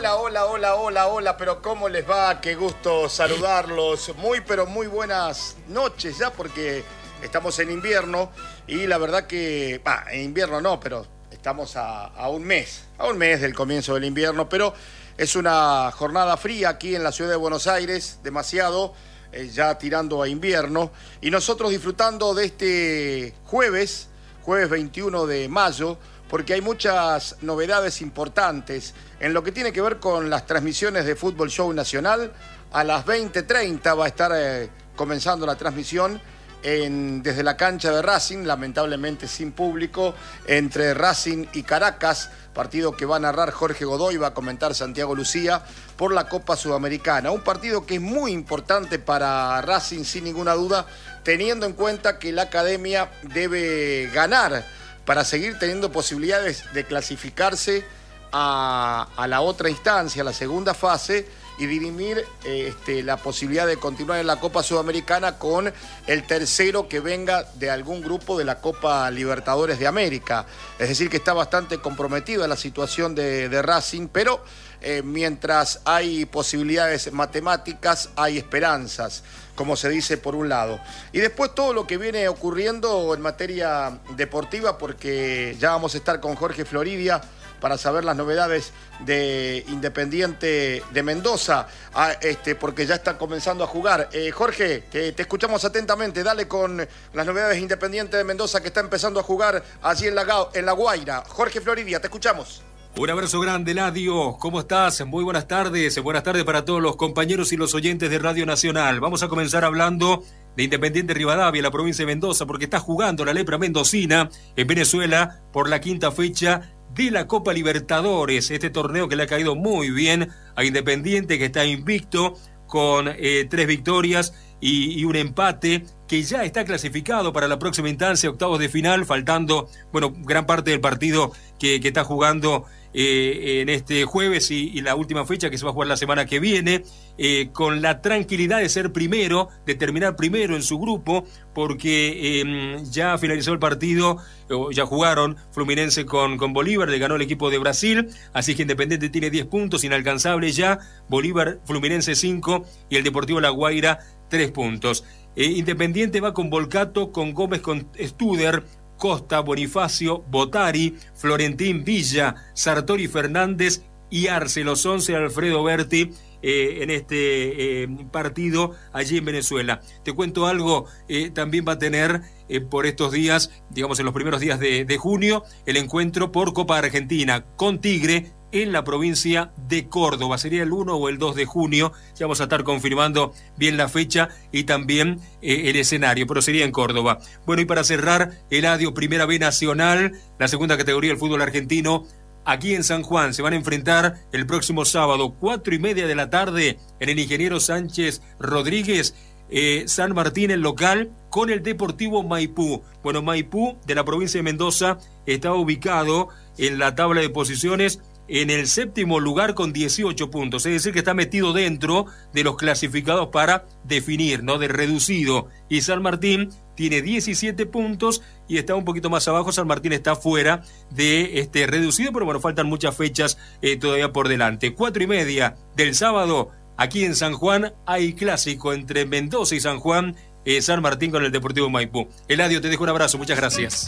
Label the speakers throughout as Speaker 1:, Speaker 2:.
Speaker 1: Hola, pero ¿cómo les va? Qué gusto saludarlos. Pero muy buenas noches ya, porque estamos en invierno y la verdad que, en invierno no, pero estamos a un mes del comienzo del invierno, pero es una jornada fría aquí en la ciudad de Buenos Aires, demasiado, ya tirando a invierno, y nosotros disfrutando de este jueves 21 de mayo, porque hay muchas novedades importantes en lo que tiene que ver con las transmisiones de Fútbol Show Nacional. A las 20:30 va a estar comenzando la transmisión desde la cancha de Racing, lamentablemente sin público, entre Racing y Caracas, partido que va a narrar Jorge Godoy, va a comentar Santiago Lucía, por la Copa Sudamericana. Un partido que es muy importante para Racing, sin ninguna duda, teniendo en cuenta que la academia debe ganar para seguir teniendo posibilidades de clasificarse a la otra instancia, a la segunda fase, y dirimir la posibilidad de continuar en la Copa Sudamericana con el tercero que venga de algún grupo de la Copa Libertadores de América. Es decir, que está bastante comprometida la situación de Racing, pero mientras hay posibilidades matemáticas, hay esperanzas, como se dice por un lado. Y después todo lo que viene ocurriendo en materia deportiva, porque ya vamos a estar con Jorge Floridia para saber las novedades de Independiente de Mendoza, porque ya está comenzando a jugar. Jorge, te escuchamos atentamente, dale con las novedades de Independiente de Mendoza, que está empezando a jugar allí en La Guaira. Jorge Floridia, te escuchamos.
Speaker 2: Un abrazo grande, Ladio. ¿Cómo estás? Muy buenas tardes. Buenas tardes para todos los compañeros y los oyentes de Radio Nacional. Vamos a comenzar hablando de Independiente Rivadavia, la provincia de Mendoza, porque está jugando la lepra mendocina en Venezuela por la quinta fecha de la Copa Libertadores. Este torneo que le ha caído muy bien a Independiente, que está invicto con 3 victorias y un empate, que ya está clasificado para la próxima instancia, octavos de final, faltando, gran parte del partido que está jugando en este jueves y la última fecha que se va a jugar la semana que viene, con la tranquilidad de ser primero, de terminar primero en su grupo, porque ya finalizó el partido, ya jugaron Fluminense con Bolívar, le ganó el equipo de Brasil, así que Independiente tiene 10 puntos, inalcanzable ya, Bolívar, Fluminense 5 y el Deportivo La Guaira 3 puntos. Independiente va con Volcato, con Gómez, con Studer, Costa, Bonifacio, Botari, Florentín, Villa, Sartori, Fernández y Arce, los 11 de Alfredo Berti en este partido allí en Venezuela. Te cuento algo, también va a tener por estos días, digamos en los primeros días de junio, el encuentro por Copa Argentina con Tigre en la provincia de Córdoba. Sería el 1 o el 2 de junio, ya vamos a estar confirmando bien la fecha y también el escenario, pero sería en Córdoba. Bueno, y para cerrar, Eladio, Primera B Nacional, la segunda categoría del fútbol argentino, aquí en San Juan, se van a enfrentar el próximo sábado, 4:30 de la tarde, en el Ingeniero Sánchez Rodríguez, San Martín, el local, con el Deportivo Maipú. Bueno, Maipú, de la provincia de Mendoza, está ubicado en la tabla de posiciones en el 7º lugar con 18 puntos, es decir que está metido dentro de los clasificados para definir, ¿no? De reducido. Y San Martín tiene 17 puntos y está un poquito más abajo. San Martín está fuera de este reducido, pero faltan muchas fechas todavía por delante. 4:30 del sábado, aquí en San Juan, hay clásico entre Mendoza y San Juan, San Martín con el Deportivo Maipú. Eladio, te dejo un abrazo, muchas gracias.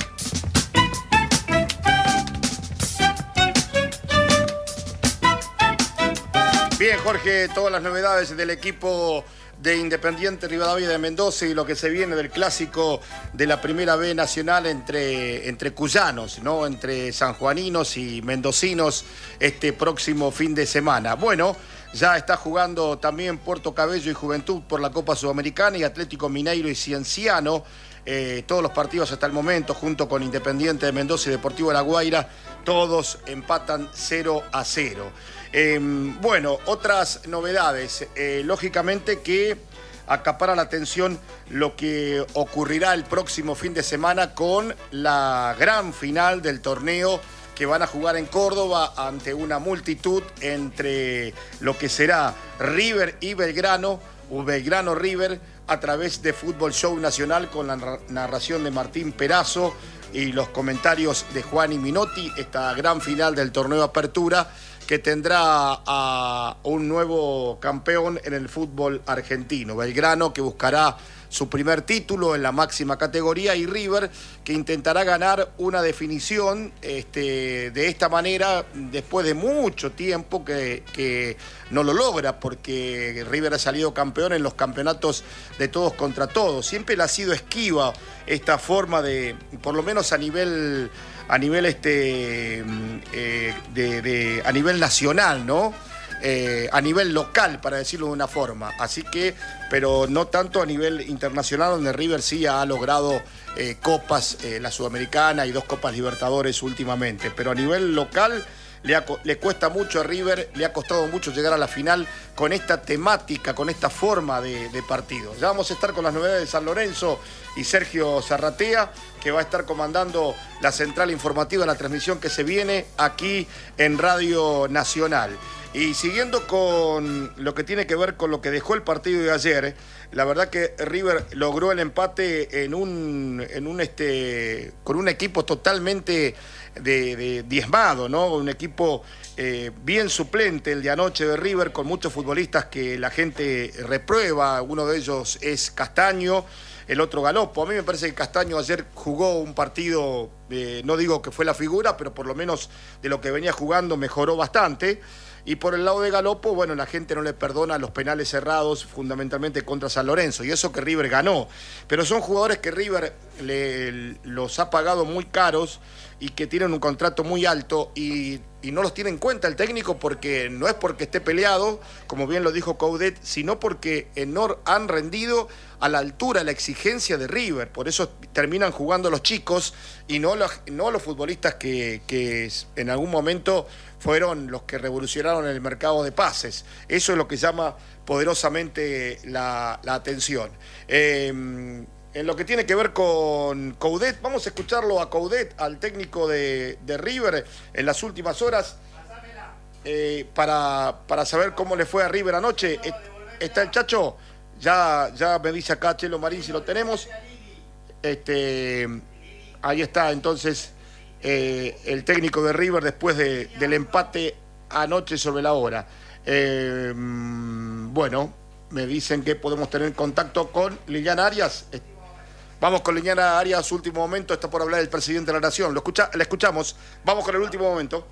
Speaker 1: Bien, Jorge, todas las novedades del equipo de Independiente Rivadavia de Mendoza y lo que se viene del clásico de la Primera B Nacional entre cuyanos, ¿no? Entre sanjuaninos y mendocinos este próximo fin de semana. Bueno, ya está jugando también Puerto Cabello y Juventud por la Copa Sudamericana y Atlético Mineiro y Cienciano. Todos los partidos hasta el momento, junto con Independiente de Mendoza y Deportivo La Guaira, todos empatan 0-0. Otras novedades, lógicamente que acapara la atención lo que ocurrirá el próximo fin de semana con la gran final del torneo que van a jugar en Córdoba ante una multitud entre lo que será River y Belgrano, o Belgrano River, a través de Fútbol Show Nacional con la narración de Martín Perazo y los comentarios de Juan y Minotti, esta gran final del torneo Apertura que tendrá a un nuevo campeón en el fútbol argentino. Belgrano, que buscará su primer título en la máxima categoría, y River, que intentará ganar una definición de esta manera después de mucho tiempo que no lo logra, porque River ha salido campeón en los campeonatos de todos contra todos. Siempre le ha sido esquiva esta forma de, por lo menos a nivel a nivel nacional, ¿no? A nivel local, para decirlo de una forma. Así que, pero no tanto a nivel internacional, donde River sí ha logrado copas, la Sudamericana y 2 Copas Libertadores últimamente. Pero a nivel local le cuesta mucho a River, le ha costado mucho llegar a la final con esta temática, con esta forma de partido. Ya vamos a estar con las novedades de San Lorenzo y Sergio Zarratea, que va a estar comandando la central informativa en la transmisión que se viene aquí en Radio Nacional. Y siguiendo con lo que tiene que ver con lo que dejó el partido de ayer, la verdad que River logró el empate con un equipo totalmente diezmado, ¿no? Un equipo bien suplente el de anoche de River, con muchos futbolistas que la gente reprueba. Uno de ellos es Castaño, el otro Galopo. A mí me parece que Castaño ayer jugó un partido, no digo que fue la figura, pero por lo menos de lo que venía jugando mejoró bastante. Y por el lado de Galopo, bueno, la gente no le perdona los penales cerrados, fundamentalmente contra San Lorenzo, y eso que River ganó. Pero son jugadores que River los ha pagado muy caros y que tienen un contrato muy alto, y no los tiene en cuenta el técnico, porque no es porque esté peleado, como bien lo dijo Coudet, sino porque no han rendido a la altura, a la exigencia de River. Por eso terminan jugando los chicos y no los futbolistas que en algún momento fueron los que revolucionaron el mercado de pases. Eso es lo que llama poderosamente la atención. En lo que tiene que ver con Coudet, vamos a escucharlo a Coudet, al técnico de River, en las últimas horas, para saber cómo le fue a River anoche. ¿Está el Chacho? Ya me dice acá Chelo Marín si lo tenemos. Ahí está entonces el técnico de River después del empate anoche sobre la hora. Bueno, me dicen que podemos tener contacto con Liliana Arias. Vamos con Liliana Arias, último momento. Está por hablar el presidente de la Nación. La escuchamos. Vamos con el último momento.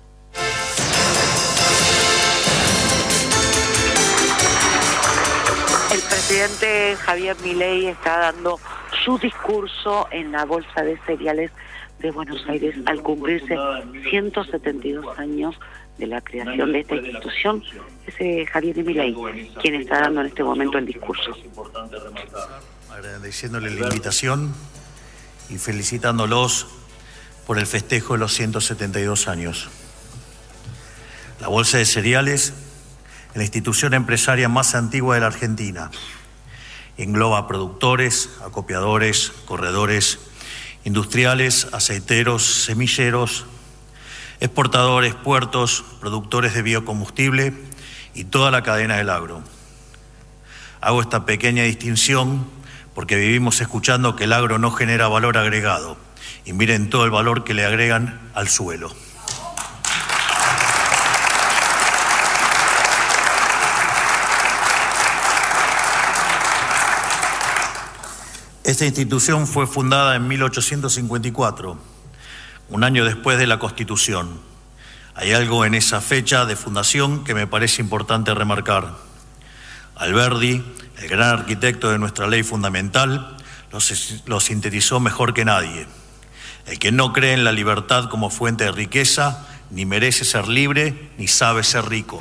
Speaker 3: El presidente Javier Milei está dando su discurso en la Bolsa de Cereales de Buenos Aires al cumplirse 172 años de la creación de esta institución. Es Javier Milei quien está dando en este momento el discurso.
Speaker 4: Agradeciéndole la invitación y felicitándolos por el festejo de los 172 años. La Bolsa de Cereales es la institución empresaria más antigua de la Argentina. Engloba productores, acopiadores, corredores, industriales, aceiteros, semilleros, exportadores, puertos, productores de biocombustible y toda la cadena del agro. Hago esta pequeña distinción porque vivimos escuchando que el agro no genera valor agregado, y miren todo el valor que le agregan al suelo. Esta institución fue fundada en 1854, un año después de la Constitución. Hay algo en esa fecha de fundación que me parece importante remarcar. Alberdi, el gran arquitecto de nuestra ley fundamental, lo sintetizó mejor que nadie. El que no cree en la libertad como fuente de riqueza, ni merece ser libre, ni sabe ser rico.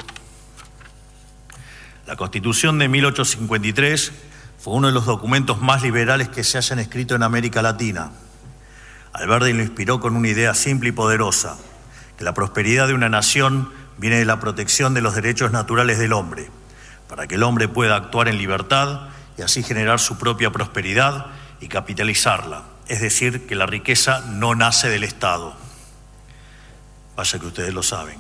Speaker 4: La Constitución de 1853 fue uno de los documentos más liberales que se hayan escrito en América Latina. Alberdi lo inspiró con una idea simple y poderosa, que la prosperidad de una nación viene de la protección de los derechos naturales del hombre, para que el hombre pueda actuar en libertad y así generar su propia prosperidad y capitalizarla. Es decir, que la riqueza no nace del Estado. Vaya que ustedes lo saben.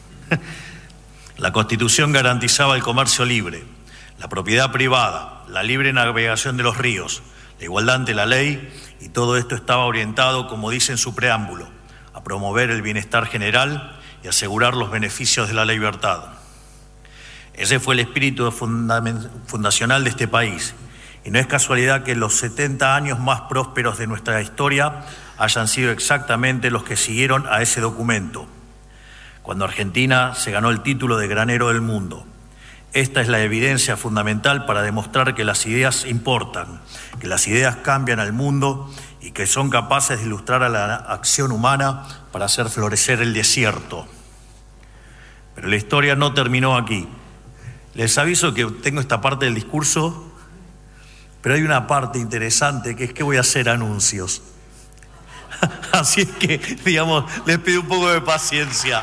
Speaker 4: La Constitución garantizaba el comercio libre, la propiedad privada, la libre navegación de los ríos, la igualdad ante la ley, y todo esto estaba orientado, como dice en su preámbulo, a promover el bienestar general y asegurar los beneficios de la libertad. Ese fue el espíritu fundacional de este país, y no es casualidad que los 70 años más prósperos de nuestra historia hayan sido exactamente los que siguieron a ese documento, cuando Argentina se ganó el título de granero del mundo. Esta es la evidencia fundamental para demostrar que las ideas importan, que las ideas cambian al mundo y que son capaces de ilustrar a la acción humana para hacer florecer el desierto. Pero la historia no terminó aquí. Les aviso que tengo esta parte del discurso, pero hay una parte interesante que es que voy a hacer anuncios. Así es que, digamos, les pido un poco de paciencia.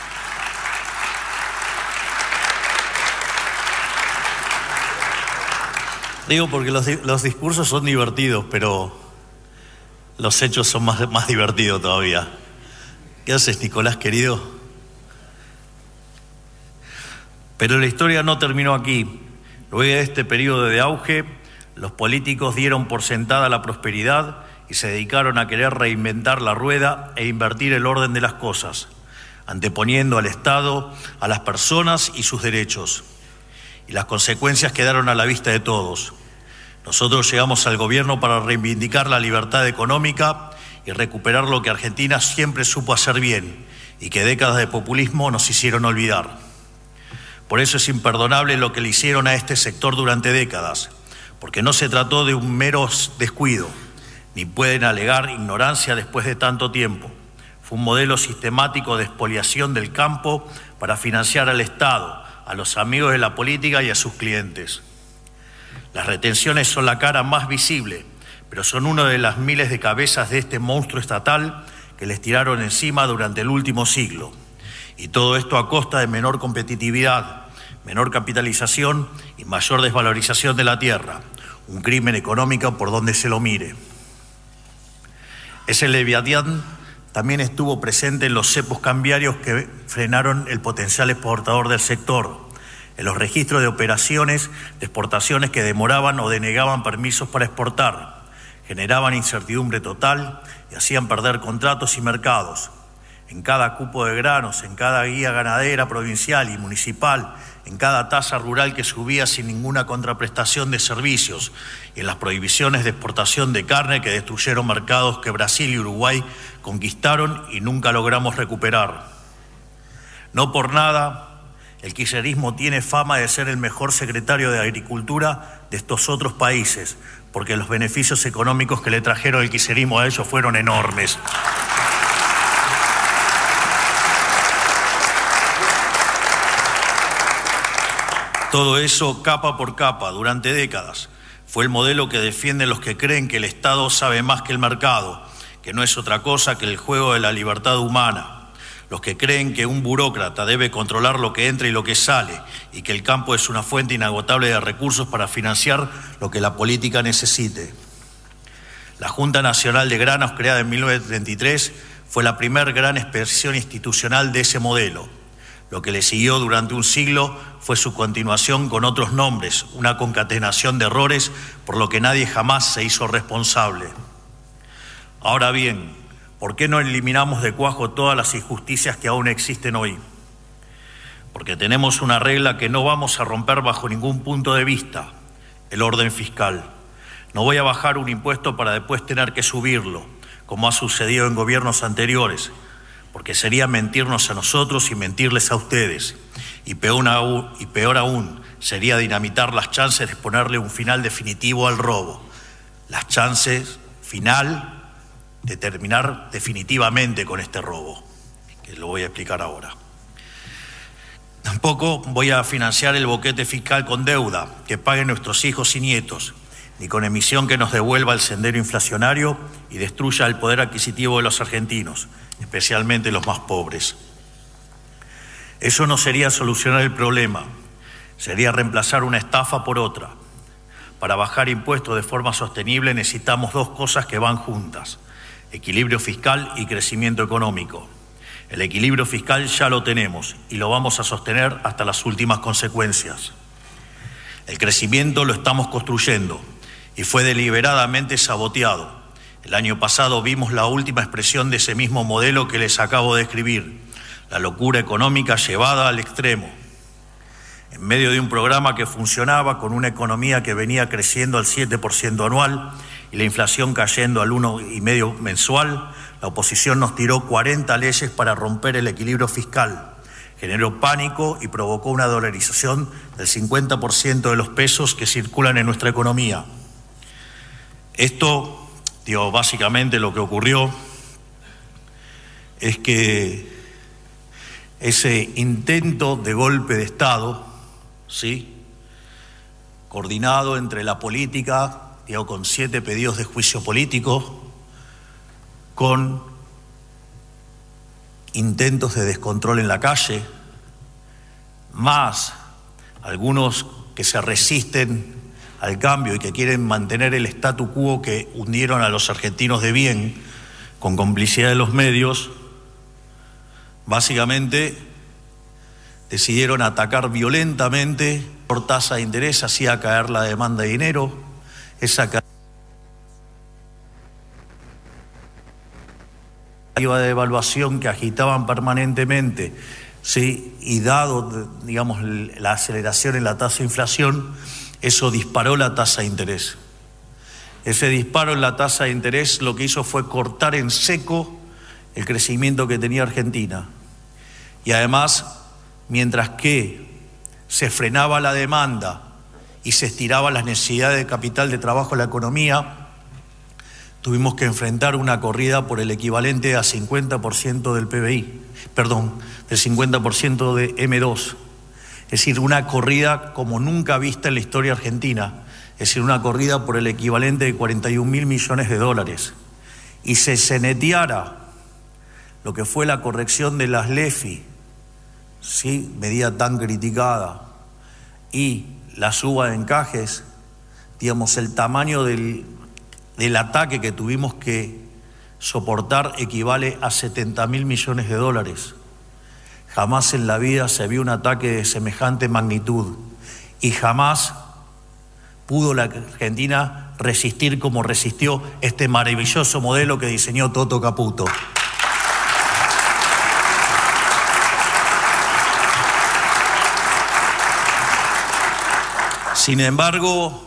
Speaker 4: Digo porque los discursos son divertidos, pero los hechos son más divertidos todavía. ¿Qué haces, Nicolás, querido? Pero la historia no terminó aquí. Luego de este periodo de auge, los políticos dieron por sentada la prosperidad y se dedicaron a querer reinventar la rueda e invertir el orden de las cosas, anteponiendo al Estado, a las personas y sus derechos. Y las consecuencias quedaron a la vista de todos. Nosotros llegamos al gobierno para reivindicar la libertad económica y recuperar lo que Argentina siempre supo hacer bien y que décadas de populismo nos hicieron olvidar. Por eso es imperdonable lo que le hicieron a este sector durante décadas, porque no se trató de un mero descuido, ni pueden alegar ignorancia después de tanto tiempo. Fue un modelo sistemático de expoliación del campo para financiar al Estado, a los amigos de la política y a sus clientes. Las retenciones son la cara más visible, pero son una de las miles de cabezas de este monstruo estatal que les tiraron encima durante el último siglo. Y todo esto a costa de menor competitividad, menor capitalización y mayor desvalorización de la tierra. Un crimen económico por donde se lo mire. Ese leviatán también estuvo presente en los cepos cambiarios que frenaron el potencial exportador del sector, en los registros de operaciones de exportaciones que demoraban o denegaban permisos para exportar, generaban incertidumbre total y hacían perder contratos y mercados. En cada cupo de granos, en cada guía ganadera provincial y municipal, en cada tasa rural que subía sin ninguna contraprestación de servicios y en las prohibiciones de exportación de carne que destruyeron mercados que Brasil y Uruguay conquistaron y nunca logramos recuperar. No por nada, el kirchnerismo tiene fama de ser el mejor secretario de Agricultura de estos otros países, porque los beneficios económicos que le trajeron el kirchnerismo a ellos fueron enormes. Todo eso, capa por capa, durante décadas, fue el modelo que defienden los que creen que el Estado sabe más que el mercado, que no es otra cosa que el juego de la libertad humana. Los que creen que un burócrata debe controlar lo que entra y lo que sale, y que el campo es una fuente inagotable de recursos para financiar lo que la política necesite. La Junta Nacional de Granos, creada en 1933, fue la primera gran expresión institucional de ese modelo. Lo que le siguió durante un siglo fue su continuación con otros nombres, una concatenación de errores por lo que nadie jamás se hizo responsable. Ahora bien, ¿por qué no eliminamos de cuajo todas las injusticias que aún existen hoy? Porque tenemos una regla que no vamos a romper bajo ningún punto de vista: el orden fiscal. No voy a bajar un impuesto para después tener que subirlo, como ha sucedido en gobiernos anteriores, porque sería mentirnos a nosotros y mentirles a ustedes. Y peor aún, sería dinamitar las chances de ponerle un final definitivo al robo. Las chances final de terminar definitivamente con este robo, que lo voy a explicar ahora. Tampoco voy a financiar el boquete fiscal con deuda que paguen nuestros hijos y nietos, ni con emisión que nos devuelva el sendero inflacionario y destruya el poder adquisitivo de los argentinos, especialmente los más pobres. Eso no sería solucionar el problema, sería reemplazar una estafa por otra. Para bajar impuestos de forma sostenible necesitamos dos cosas que van juntas: equilibrio fiscal y crecimiento económico. El equilibrio fiscal ya lo tenemos y lo vamos a sostener hasta las últimas consecuencias. El crecimiento lo estamos construyendo y fue deliberadamente saboteado. El año pasado vimos la última expresión de ese mismo modelo que les acabo de describir: la locura económica llevada al extremo. En medio de un programa que funcionaba con una economía que venía creciendo al 7% anual y la inflación cayendo al 1,5% mensual, la oposición nos tiró 40 leyes para romper el equilibrio fiscal, generó pánico y provocó una dolarización del 50% de los pesos que circulan en nuestra economía. Esto, básicamente lo que ocurrió es que ese intento de golpe de Estado, ¿sí?, coordinado entre la política, con 7 pedidos de juicio político, con intentos de descontrol en la calle, más algunos que se resisten al cambio y que quieren mantener el statu quo que hundieron a los argentinos de bien con complicidad de los medios, básicamente decidieron atacar violentamente por tasa de interés, hacía caer la demanda de dinero, esa caída de devaluación que agitaban permanentemente, ¿sí?, y dado, digamos, la aceleración en la tasa de inflación, eso disparó la tasa de interés. Ese disparo en la tasa de interés lo que hizo fue cortar en seco el crecimiento que tenía Argentina. Y además, mientras que se frenaba la demanda y se estiraban las necesidades de capital de trabajo en la economía, tuvimos que enfrentar una corrida por el equivalente a 50% del PBI, del 50% de M2. Es decir, una corrida como nunca vista en la historia argentina, es decir, una corrida por el equivalente de 41.000 millones de dólares. Y se ceneteara lo que fue la corrección de las LEFI, ¿sí?, medida tan criticada, y la suba de encajes, el tamaño del ataque que tuvimos que soportar equivale a 70.000 millones de dólares. Jamás en la vida se vio un ataque de semejante magnitud y jamás pudo la Argentina resistir como resistió este maravilloso modelo que diseñó Toto Caputo. Sin embargo,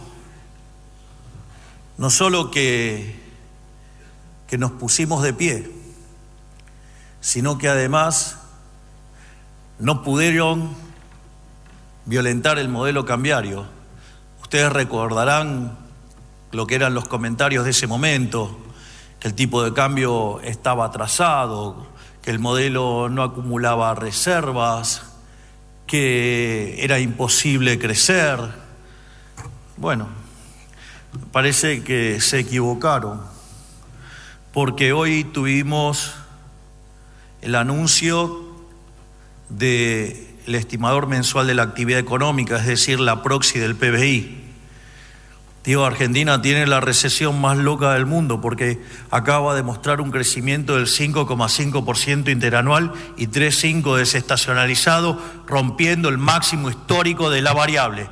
Speaker 4: no solo que nos pusimos de pie, sino que además no pudieron violentar el modelo cambiario. Ustedes recordarán lo que eran los comentarios de ese momento, que el tipo de cambio estaba atrasado, que el modelo no acumulaba reservas, que era imposible crecer. Bueno, parece que se equivocaron, porque hoy tuvimos el anuncio del estimador mensual de la actividad económica, es decir, la proxy del PBI. Argentina tiene la recesión más loca del mundo porque acaba de mostrar un crecimiento del 5,5% interanual y 3,5% desestacionalizado, rompiendo el máximo histórico de la variable.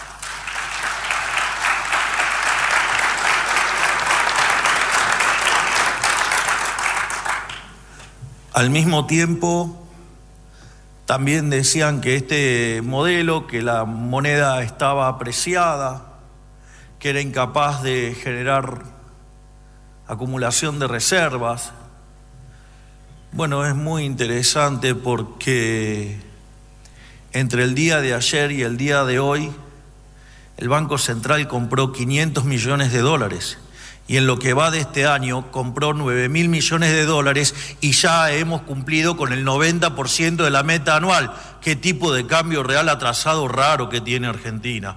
Speaker 4: Al mismo tiempo, también decían que este modelo, que la moneda estaba apreciada, que era incapaz de generar acumulación de reservas. Bueno, es muy interesante porque entre el día de ayer y el día de hoy, el Banco Central compró 500 millones de dólares. Y en lo que va de este año compró 9.000 millones de dólares y ya hemos cumplido con el 90% de la meta anual. ¿Qué tipo de cambio real atrasado raro que tiene Argentina?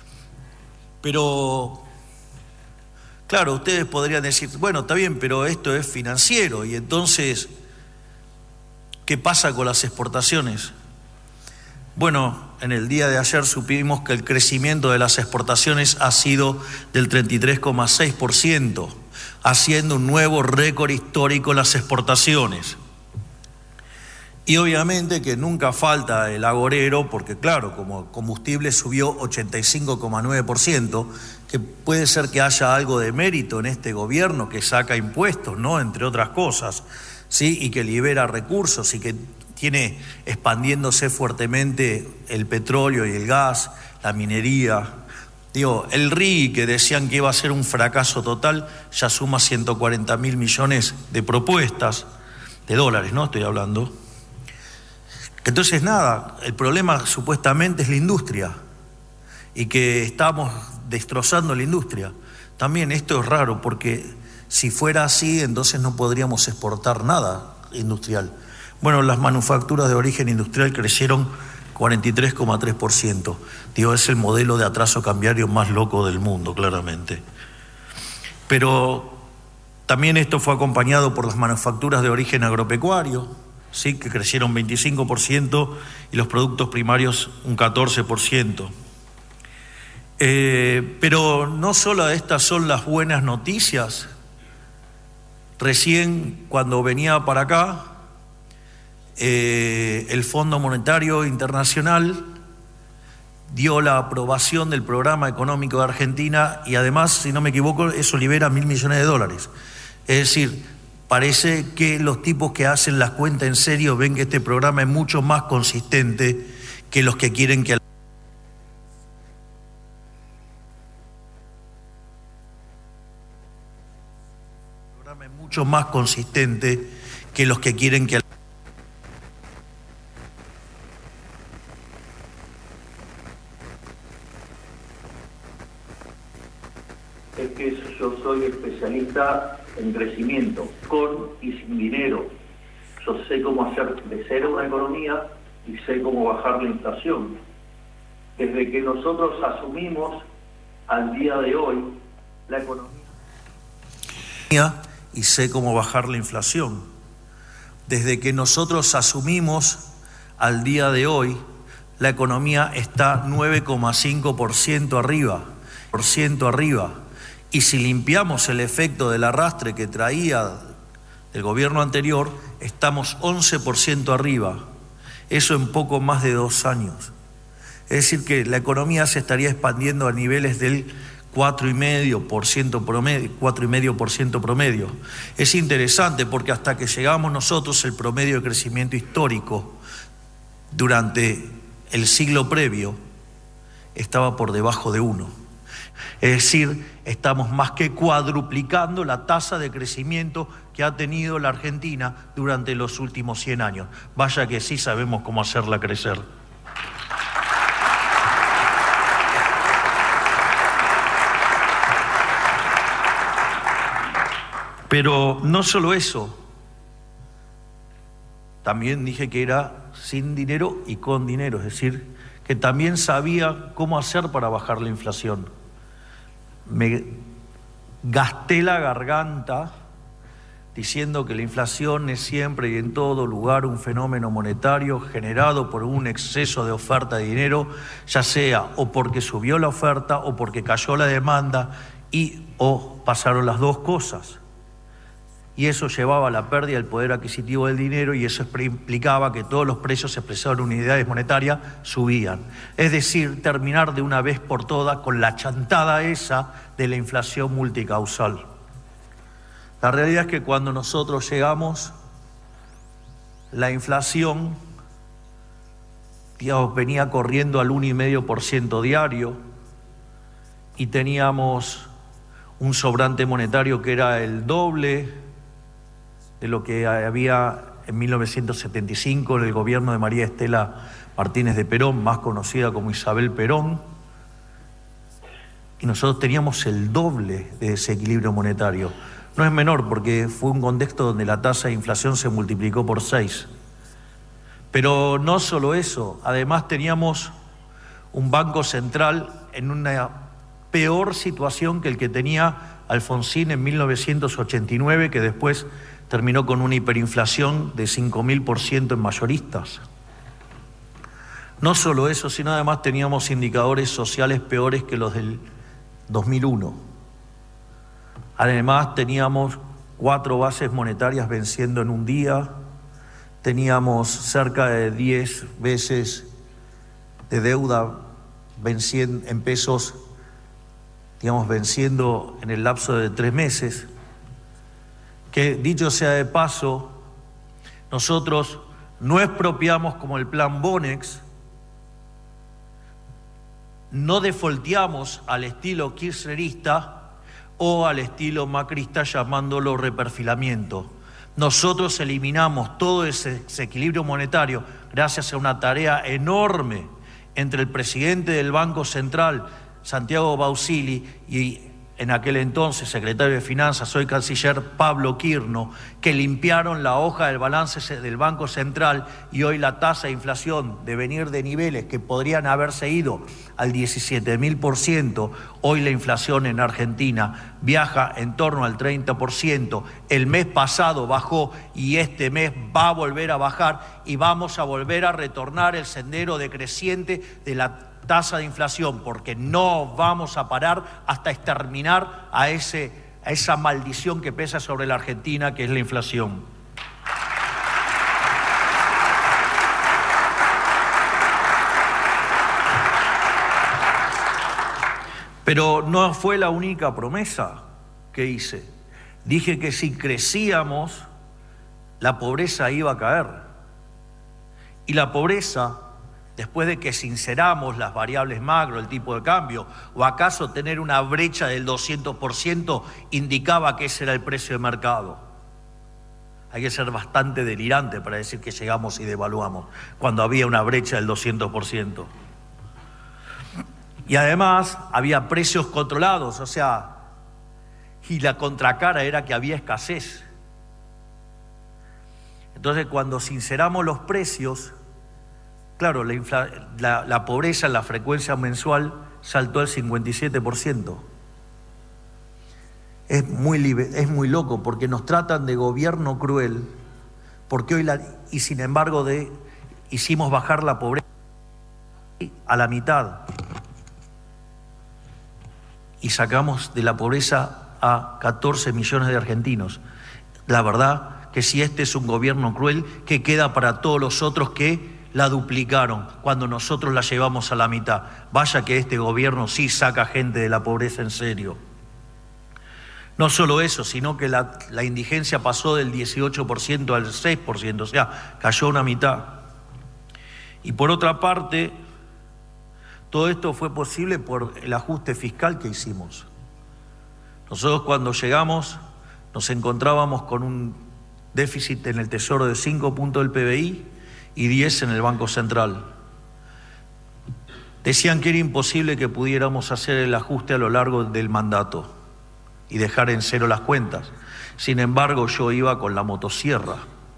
Speaker 4: Pero, claro, ustedes podrían decir, bueno, está bien, pero esto es financiero. Y entonces, ¿qué pasa con las exportaciones? Bueno, en el día de ayer supimos que el crecimiento de las exportaciones ha sido del 33,6%, haciendo un nuevo récord histórico en las exportaciones. Y obviamente que nunca falta el agorero, porque claro, como combustible subió 85,9%, que puede ser que haya algo de mérito en este gobierno que saca impuestos, ¿no?, entre otras cosas, ¿sí?, y que libera recursos y que tiene expandiéndose fuertemente el petróleo y el gas, la minería. Digo, el RI, que decían que iba a ser un fracaso total, ya suma 140.000 millones de propuestas, de dólares, ¿no? Estoy hablando. Entonces, nada, el problema supuestamente es la industria y que estamos destrozando la industria. También esto es raro porque si fuera así, entonces no podríamos exportar nada industrial. Bueno, las manufacturas de origen industrial crecieron 43,3%. Digo, es el modelo de atraso cambiario más loco del mundo, claramente. Pero también esto fue acompañado por las manufacturas de origen agropecuario, sí, que crecieron 25%, y los productos primarios un 14%. Pero no solo estas son las buenas noticias. Recién, cuando venía para acá, el Fondo Monetario Internacional dio la aprobación del programa económico de Argentina y además, si no me equivoco, eso libera $1.000 millones. Es decir, parece que los tipos que hacen las cuentas en serio ven que este programa es mucho más consistente que los que quieren que... mucho más consistente que los que quieren que...
Speaker 5: Es que yo soy especialista en crecimiento, con y sin dinero. Yo sé cómo hacer crecer una economía y sé cómo bajar la inflación. Desde que nosotros asumimos al día de hoy la economía...
Speaker 4: y sé cómo bajar la inflación. Desde que nosotros asumimos al día de hoy, la economía está 9,5% arriba. Y si limpiamos el efecto del arrastre que traía el gobierno anterior, estamos 11% arriba. Eso en poco más de 2 años. Es decir, que la economía se estaría expandiendo a niveles del 4,5% promedio. Es interesante porque hasta que llegamos nosotros, el promedio de crecimiento histórico durante el siglo previo estaba por debajo de 1. Es decir, estamos más que cuadruplicando la tasa de crecimiento que ha tenido la Argentina durante los últimos 100 años. Vaya que sí sabemos cómo hacerla crecer. Pero no solo eso, también dije que era sin dinero y con dinero, es decir, que también sabía cómo hacer para bajar la inflación. Me gasté la garganta diciendo que la inflación es siempre y en todo lugar un fenómeno monetario generado por un exceso de oferta de dinero, ya sea o porque subió la oferta o porque cayó la demanda o pasaron las dos cosas. Y eso llevaba a la pérdida del poder adquisitivo del dinero y eso implicaba que todos los precios expresados en unidades monetarias subían. Es decir, terminar de una vez por todas con la chantada esa de la inflación multicausal. La realidad es que cuando nosotros llegamos, la inflación, digamos, venía corriendo al 1,5% diario y teníamos un sobrante monetario que era el doble de lo que había en 1975 en el gobierno de María Estela Martínez de Perón, más conocida como Isabel Perón, y nosotros teníamos el doble de desequilibrio monetario. No es menor porque fue un contexto donde la tasa de inflación se multiplicó por 6. Pero no solo eso, además teníamos un banco central en una peor situación que el que tenía Alfonsín en 1989, que después terminó con una hiperinflación de 5.000% en mayoristas. No solo eso, sino además teníamos indicadores sociales peores que los del 2001. Además teníamos 4 bases monetarias venciendo en un día, teníamos cerca de 10 veces de deuda venciendo en pesos, digamos, venciendo en el lapso de 3 meses. Que dicho sea de paso, nosotros no expropiamos como el plan Bonex, no defolteamos al estilo kirchnerista o al estilo macrista llamándolo reperfilamiento. Nosotros eliminamos todo ese desequilibrio monetario gracias a una tarea enorme entre el presidente del Banco Central, Santiago Bausili, y en aquel entonces secretario de Finanzas, hoy canciller, Pablo Quirno, que limpiaron la hoja del balance del Banco Central, y hoy la tasa de inflación, de venir de niveles que podrían haberse ido al 17.000%, hoy la inflación en Argentina viaja en torno al 30%, el mes pasado bajó y este mes va a volver a bajar y vamos a volver a retornar el sendero decreciente de la tasa de inflación, porque no vamos a parar hasta exterminar a esa maldición que pesa sobre la Argentina, que es la inflación. Pero no fue la única promesa que hice. Dije que si crecíamos, la pobreza iba a caer. Y la pobreza, después de que sinceramos las variables macro, el tipo de cambio, o acaso tener una brecha del 200%, indicaba que ese era el precio de mercado. Hay que ser bastante delirante para decir que llegamos y devaluamos, cuando había una brecha del 200%. Y además había precios controlados, o sea, y la contracara era que había escasez. Entonces, cuando sinceramos los precios, claro, la pobreza en la frecuencia mensual saltó al 57%. Es muy loco, porque nos tratan de gobierno cruel, porque hoy y sin embargo hicimos bajar la pobreza a la mitad. Y sacamos de la pobreza a 14 millones de argentinos. La verdad que si este es un gobierno cruel, ¿qué queda para todos los otros que la duplicaron cuando nosotros la llevamos a la mitad? Vaya que este gobierno sí saca gente de la pobreza en serio. No solo eso, sino que la indigencia pasó del 18% al 6%, o sea, cayó una mitad. Y por otra parte, todo esto fue posible por el ajuste fiscal que hicimos. Nosotros cuando llegamos nos encontrábamos con un déficit en el Tesoro de 5 puntos del PBI y 10 en el Banco Central. Decían que era imposible que pudiéramos hacer el ajuste a lo largo del mandato y dejar en cero las cuentas. Sin embargo, yo iba con la motosierra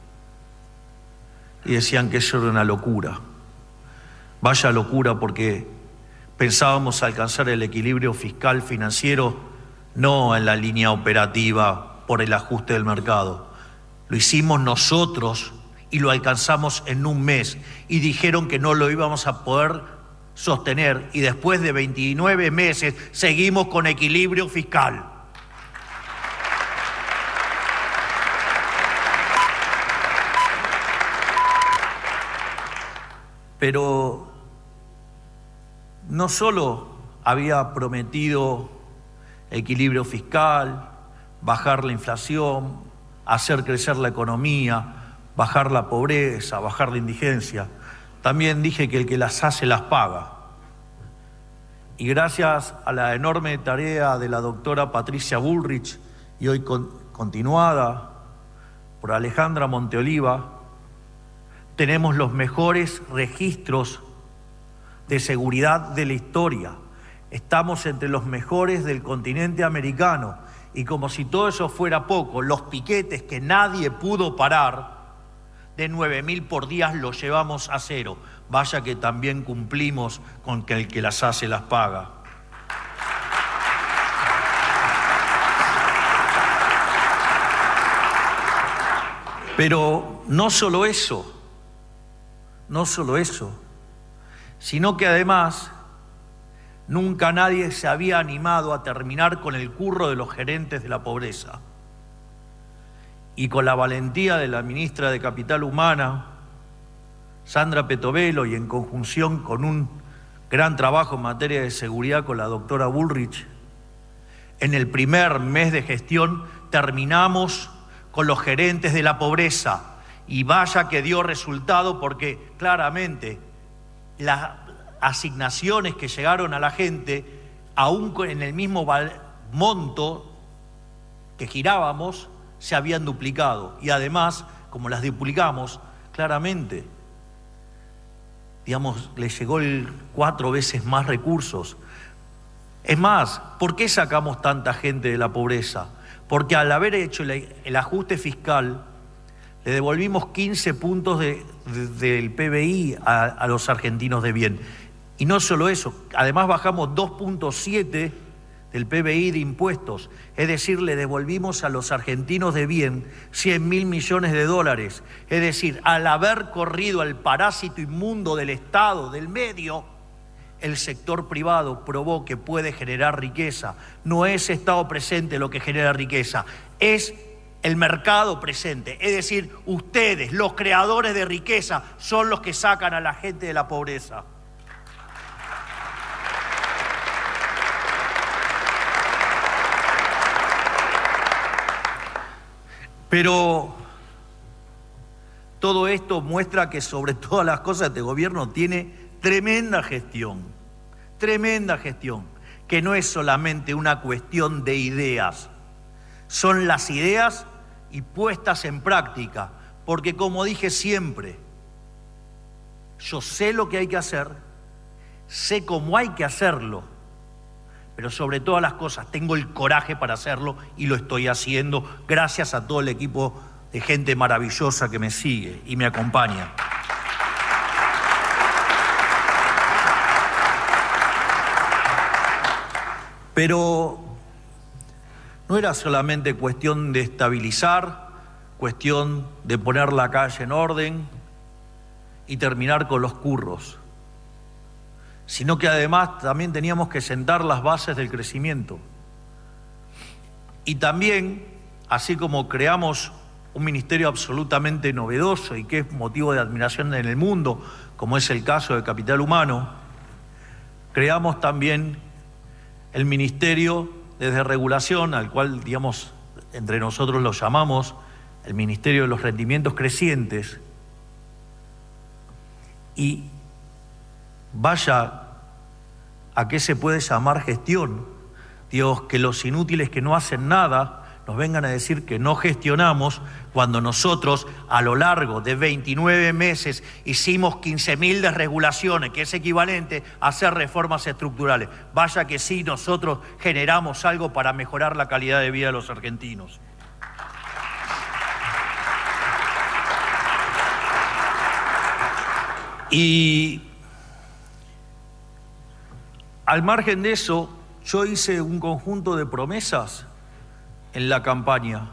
Speaker 4: y decían que eso era una locura. Vaya locura, porque pensábamos alcanzar el equilibrio fiscal financiero no en la línea operativa por el ajuste del mercado. Lo hicimos nosotros y lo alcanzamos en un mes, y dijeron que no lo íbamos a poder sostener, y después de 29 meses seguimos con equilibrio fiscal. Pero no solo había prometido equilibrio fiscal, bajar la inflación, hacer crecer la economía, bajar la pobreza, bajar la indigencia, también dije que el que las hace las paga. Y gracias a la enorme tarea de la doctora Patricia Bullrich, y hoy continuada por Alejandra Monteoliva, tenemos los mejores registros de seguridad de la historia. Estamos entre los mejores del continente americano, y como si todo eso fuera poco, los piquetes que nadie pudo parar, de 9.000 por día los llevamos a cero. Vaya que también cumplimos con que el que las hace las paga. Pero no solo eso, sino que además nunca nadie se había animado a terminar con el curro de los gerentes de la pobreza. Y con la valentía de la ministra de Capital Humana, Sandra Petovelo, y en conjunción con un gran trabajo en materia de seguridad con la doctora Bullrich, en el primer mes de gestión terminamos con los gerentes de la pobreza Y vaya que dio resultado, porque claramente las asignaciones que llegaron a la gente, aún en el mismo monto que girábamos, se habían duplicado. Y además, como las duplicamos, claramente, digamos, le llegó 4 veces más recursos. Es más, ¿por qué sacamos tanta gente de la pobreza? Porque al haber hecho el ajuste fiscal, le devolvimos 15 puntos del PBI a los argentinos de bien. Y no solo eso, además bajamos 2.7 del PBI de impuestos. Es decir, le devolvimos a los argentinos de bien 100.000 millones de dólares. Es decir, al haber corrido al parásito inmundo del Estado, del medio, el sector privado probó que puede generar riqueza. No es Estado presente lo que genera riqueza, es el mercado presente. Es decir, ustedes, los creadores de riqueza, son los que sacan a la gente de la pobreza. Pero todo esto muestra que sobre todas las cosas este gobierno tiene tremenda gestión, que no es solamente una cuestión de ideas, son las ideas y puestas en práctica, porque como dije siempre, yo sé lo que hay que hacer, sé cómo hay que hacerlo, pero sobre todas las cosas tengo el coraje para hacerlo y lo estoy haciendo gracias a todo el equipo de gente maravillosa que me sigue y me acompaña. Pero no era solamente cuestión de estabilizar, cuestión de poner la calle en orden y terminar con los curros, sino que además también teníamos que sentar las bases del crecimiento. Y también, así como creamos un ministerio absolutamente novedoso y que es motivo de admiración en el mundo, como es el caso de Capital Humano, creamos también el Ministerio de Desregulación, al cual, digamos, entre nosotros lo llamamos el Ministerio de los Rendimientos Crecientes. Y vaya a qué se puede llamar gestión. Dios, que los inútiles que no hacen nada nos vengan a decir que no gestionamos, cuando nosotros a lo largo de 29 meses hicimos 15.000 desregulaciones, que es equivalente a hacer reformas estructurales. Vaya que sí, nosotros generamos algo para mejorar la calidad de vida de los argentinos. Y al margen de eso, yo hice un conjunto de promesas en la campaña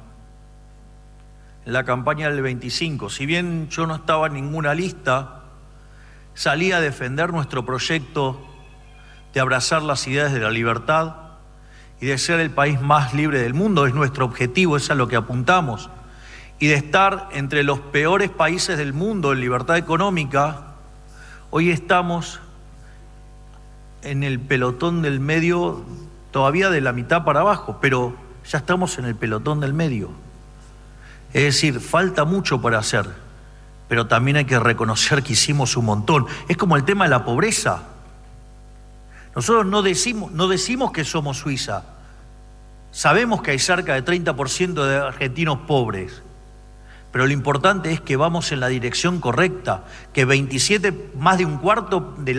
Speaker 4: del 25. Si bien yo no estaba en ninguna lista, salí a defender nuestro proyecto de abrazar las ideas de la libertad y de ser el país más libre del mundo. Es nuestro objetivo, es a lo que apuntamos. Y de estar entre los peores países del mundo en libertad económica. Hoy estamos en el pelotón del medio, todavía de la mitad para abajo, pero ya estamos en el pelotón del medio. Es decir, falta mucho para hacer, pero también hay que reconocer que hicimos un montón. Es como el tema de la pobreza. Nosotros no decimos que somos Suiza. Sabemos que hay cerca de 30% de argentinos pobres. Pero lo importante es que vamos en la dirección correcta, que más de un cuarto de